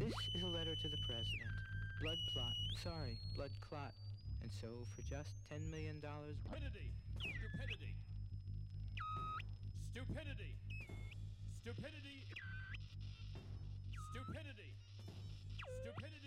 This is a letter to the president. Blood plot. Sorry, blood clot. And so, for just $10 million... Stupidity! Stupidity! Stupidity! Stupidity! Stupidity! Stupidity!